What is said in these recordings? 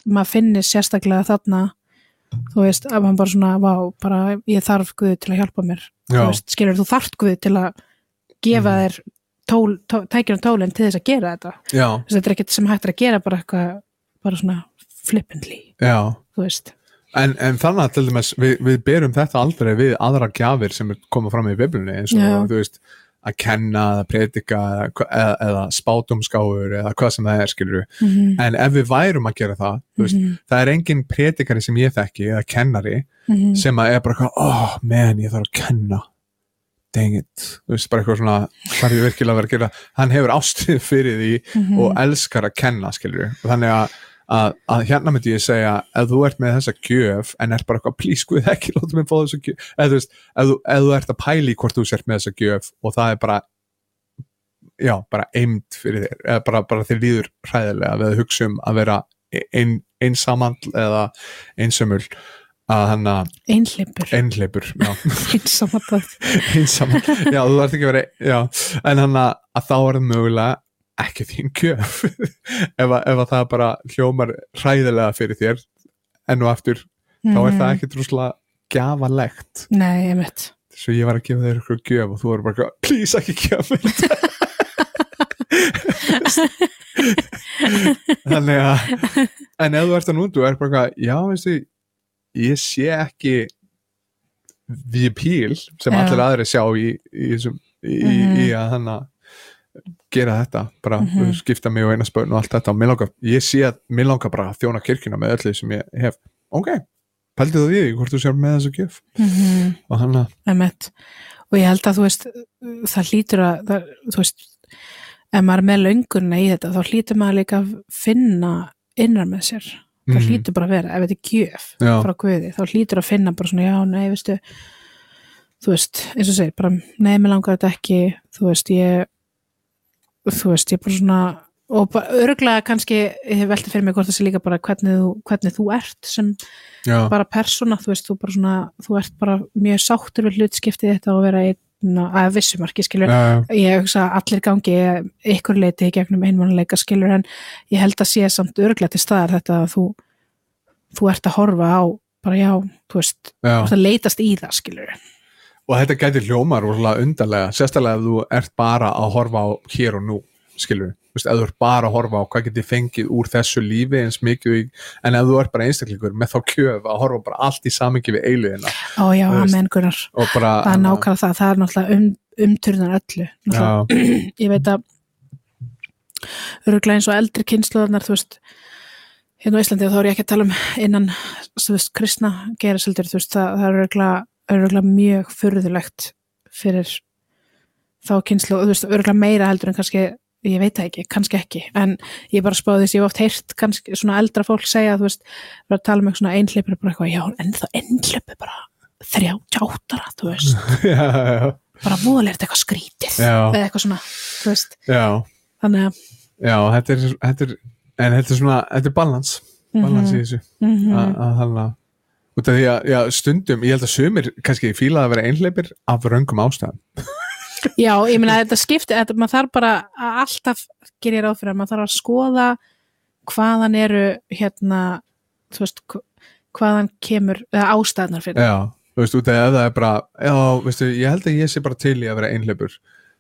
maður finnir sérstaklega þarna þú veist, að maður bara svona bara ég þarf Guð til að hjálpa mér þú veist, skilur þú þarft Guð til að gefa þér tækjum tólinn til þess að gera þetta þetta ekkert sem hægt að gera bara eitthvað bara svona flippantly þú veist En þannig að til dæmis við berum þetta aldrei við aðra gjafir sem koma fram í Biblíunni eins og þú veist að kenna eða predika eða spátumskáur eða hvað sem það skilur en ef við værum að gera það þú veist, það engin predikari sem ég þekki eða kennari sem að bara man, ég þarf að kenna dang it, þú veist, bara eitthvað svona hvað ég virkilega að vera að gera, hann hefur ástríð fyrir því og elskar að kenna skilur, og þannig að hérna myndi ég segja, ef þú ert með þessa gjöf en bara eitthvað, please Guð ekki láta mig fá þessa gjöf, eða þú veist ef þú ert að pæla í hvort þú sért með þessa gjöf og það bara bara eimd fyrir þér, eða bara þér líður hræðilega við að hugsa að vera einsamall eða einsömmul að hann einhleypur einsamall, þú ert ekki að vera en hann að þá er það mögulega ekki þín gjöf ef það bara hljómar hræðilega fyrir þér enn og aftur þá er það ekki drúslega gjafalegt nei, ég veit svo ég var að gefa þér eitthvað gjöf og þú var bara please ekki gefa mér þetta þannig að en ef þú ert að núndu er bara veistu ég sé ekki the appeal sem allir aðri sjá í að hann að gera þetta, bara skipta mig og eina spöðn og allt þetta og ég sé að mér langar bara að þjóna kirkjuna með öllu sem ég hef pældu þú því hvort þú sér með þessu gjöf og hann og ég held að þú veist það hlýtur að þú veist, ef maður er með löngunina í þetta þá hlýtur maður líka að finna innra með sér, það hlýtur bara að vera ef þetta er gjöf frá Guði þá hlýtur að finna bara svona, nei, veistu þú veist, eins og segir, bara nei, mér langar þetta ekki, þú veist, ég bara svona og bara örugglega kannski ég hef veltið fyrir mig hvort það sé líka bara hvernig þú ert sem bara persóna, þú veist, þú ert bara mjög sáttur við hlutskiptið þetta og vera að vissumarki, skilur ég hugsa að allir gangi ykkur leiti í gegnum einmannuleika, skilur en ég held að sé samt örugglega til staðar þetta að þú ert að horfa á bara þú veist, það leitast í það, skilur og þetta gæti hljómar úrlega undarlega, sérstaklega ef þú ert bara að horfa á hér og nú, skilur þú veist, ef þú ert bara að horfa á hvað getið fengið úr þessu lífi eins mikið, en ef þú ert bara einstaklingur með þá gjöf að horfa bara allt í samhengi við eilíðina. Amen Gunnar það er nákvæmlega það er náttúrulega umturðan öllu ég veit að örugglega eins og eldri kynslóðarnar, þú veist hérna á Íslandi, þá er ég ekki að tala innan, þú veist, kristna geiraseldur, þú veist, það er örugglega mjög furðulegt fyrir þá kynslóð, þú veist, örugglega meira heldur en kannski, ég veit það ekki, kannski ekki en ég bara spáði þess, ég hef oft heyrt kannski svona eldra fólk segja, þú veist bara að tala með svona einhleypur, bara eitthvað, en það einhleypur bara 38, þú veist bara voðalega eitthvað skrítið eða eitthvað svona, þú veist þannig að þetta er svona, þetta er balans í þessu að hann út af því að stundum, ég held að sumir kannski fíla að vera einhleypir af röngum ástæðum ég meina þetta skipti, maður þarf bara að alltaf gera ráð fyrir að maður þarf að skoða hvaðan eru hérna, þú veist hvaðan kemur, eða ástæðnar fyrir þú veist, út af því að það er bara veistu, ég held að ég sé bara til í að vera einhleypur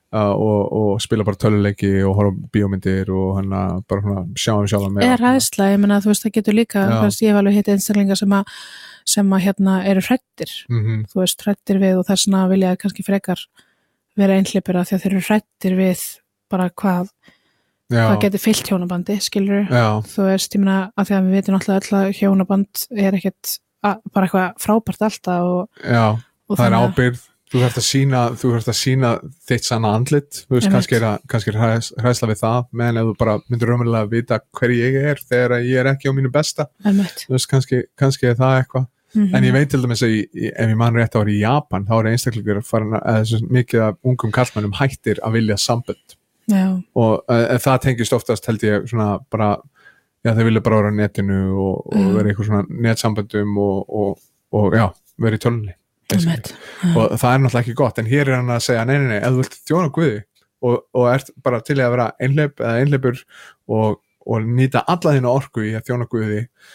og spila bara töluleiki og horfa bíómyndir og hann bara sjálf með eða hræðsla, ég meina, þú veist, það getur líka ég hef alveg hitt einstaklingar sem að hérna eru hræddir þú veist, hræddir við og þess að vilja kannski frekar vera einhleypur af því að þeir eru hræddir við bara hvað getur fyllt hjónabandi, skilur þú veist, ég meina, af því að við vitum alltaf öll að hjónaband er ekkert bara eitthvað frábært alltaf og það er ábyrgð, þú þarft að sína þitt sanna andlit, þú veist, kannski er hræðsla við það, meðan ef þú bara myndir raunverulega vita hver ég er þegar ég er ekki á mínu besta, þú veist, kannski er það eitthvað en ég veit til dæmis að ef ég man rétt að vera í Japan þá er einstaklingur mikið af ungum karlmennum hættir að vilja sambönd og það tengist oftast held ég svona bara þeir vilja bara vera á netinu og vera eitthvað svona netsamböndum og vera í tölunni og það er náttúrulega ekki gott en hér er hann að segja nei, ef þú vilt þjóna Guði og ert bara til að vera einhleypur og nýta alla þína orku í að þjóna Guði